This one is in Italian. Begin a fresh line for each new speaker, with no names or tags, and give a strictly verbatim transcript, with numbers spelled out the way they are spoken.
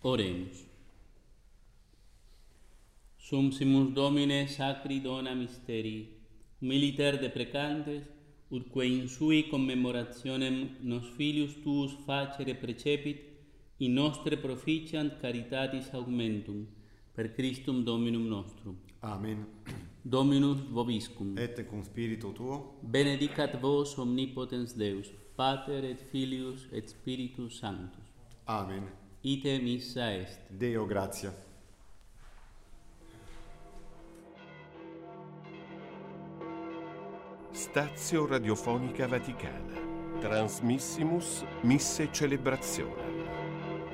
Oremus. Sum simus Domine sacri dona mysteri, humiliter deprecantes, utque in sui commemorationem nos filius tuus facere precepit, in nostre proficiant caritatis augmentum, per Christum Dominum nostrum.
Amen.
Dominus vobiscum.
Et cum spiritu tuo.
Benedicat vos omnipotens Deus, Pater et Filius et Spiritus Sanctus.
Amen.
Ite missa est.
Deo gratia.
Stazio Radiofonica Vaticana. Transmissimus Misse Celebrationem.